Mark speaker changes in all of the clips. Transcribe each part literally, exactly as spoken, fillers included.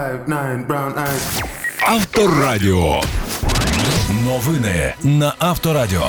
Speaker 1: Авторадіо. Новини на Авторадіо.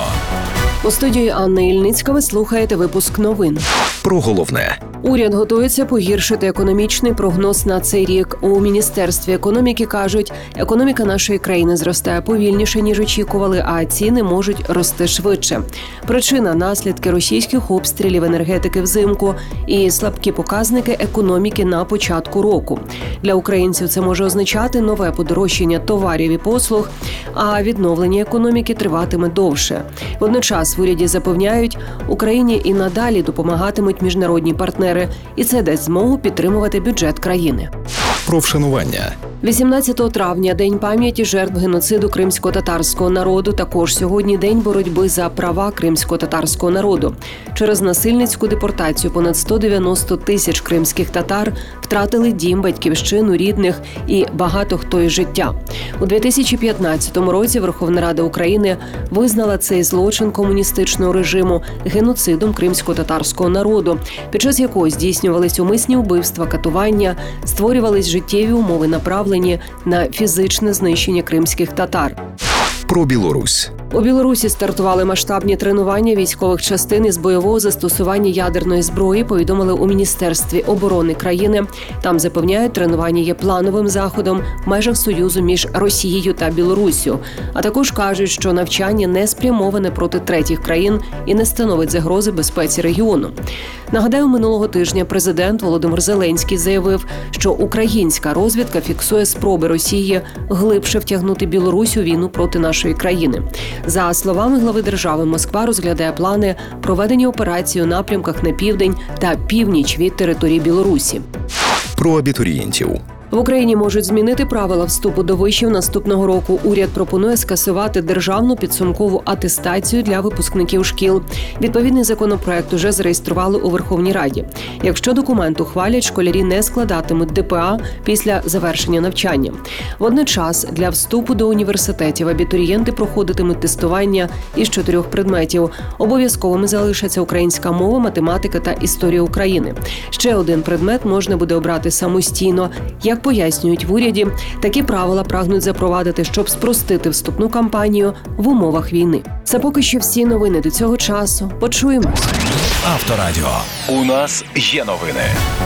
Speaker 2: У студії Анна Ільницька ви слухаєте випуск новин.
Speaker 3: Про головне.
Speaker 2: Уряд готується погіршити економічний прогноз на цей рік. У Міністерстві економіки кажуть, економіка нашої країни зростає повільніше, ніж очікували, а ціни можуть рости швидше. Причина – наслідки російських обстрілів енергетики взимку і слабкі показники економіки на початку року. Для українців це може означати нове подорожчання товарів і послуг, а відновлення економіки триватиме довше. Водночас в уряді запевняють, Україні і надалі допомагатимуть міжнародні партнери, і це дасть змогу підтримувати бюджет країни.
Speaker 3: Про вшанування.
Speaker 2: вісімнадцятого травня – День пам'яті жертв геноциду кримсько-татарського народу. Також сьогодні День боротьби за права кримсько-татарського народу. Через насильницьку депортацію понад сто дев'яносто тисяч кримських татар втратили дім, батьківщину, рідних і багато хто із життя. У дві тисячі п'ятнадцятому році Верховна Рада України визнала цей злочин комуністичного режиму геноцидом кримсько-татарського народу, під час якого здійснювались умисні вбивства, катування, створювались життєві умови направлення на фізичне знищення кримських татар.
Speaker 3: Про Білорусь.
Speaker 2: У Білорусі стартували масштабні тренування військових частин із бойового застосування ядерної зброї, повідомили у Міністерстві оборони країни. Там запевняють, тренування є плановим заходом в межах союзу між Росією та Білоруссю. А також кажуть, що навчання не спрямоване проти третіх країн і не становить загрози безпеці регіону. Нагадаю, минулого тижня президент Володимир Зеленський заявив, що українська розвідка фіксує спроби Росії глибше втягнути Білорусь у війну проти нашої країни. За словами глави держави, Москва розглядає плани проведення операцій у напрямках на південь та північ від території Білорусі.
Speaker 3: Про абітурієнтів.
Speaker 2: В Україні можуть змінити правила вступу до вишів наступного року. Уряд пропонує скасувати державну підсумкову атестацію для випускників шкіл. Відповідний законопроект уже зареєстрували у Верховній Раді. Якщо документ ухвалять, школярі не складатимуть де пе а після завершення навчання. Водночас для вступу до університетів абітурієнти проходитимуть тестування із чотирьох предметів. Обов'язковими залишаться українська мова, математика та історія України. Ще один предмет можна буде обрати самостійно. Як пояснюють в уряді, такі правила прагнуть запровадити, щоб спростити вступну кампанію в умовах війни. Це поки що всі новини до цього часу. Почуємось.
Speaker 1: Авторадіо. У нас є новини.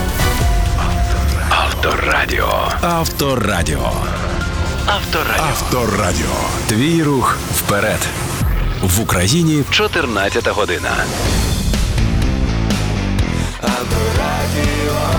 Speaker 1: Авторадіо. Авторадіо. Авторадіо. Авторадіо. Твій рух вперед. В Україні чотирнадцята година. Авторадіо.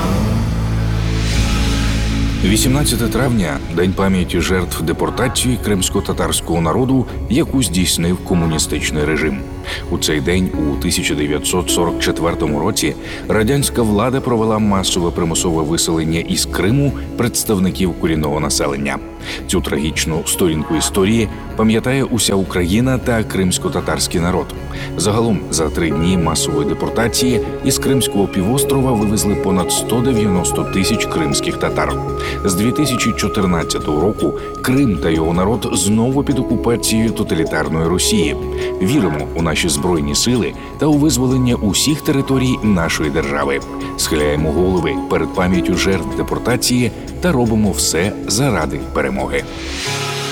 Speaker 4: вісімнадцятого травня – День пам'яті жертв депортації кримсько-татарського народу, яку здійснив комуністичний режим. У цей день, у тисяча дев'ятсот сорок четвертому році, радянська влада провела масове примусове виселення із Криму представників корінного населення. Цю трагічну сторінку історії пам'ятає уся Україна та кримсько-татарський народ. Загалом, за три дні масової депортації із Кримського півострова вивезли понад сто дев'яносто тисяч кримських татар. З дві тисячі чотирнадцятого року Крим та його народ знову під окупацією тоталітарної Росії. Віримо у наші Збройні сили та у визволення усіх територій нашої держави. Схиляємо голови перед пам'яттю жертв депортації та робимо все заради перемоги.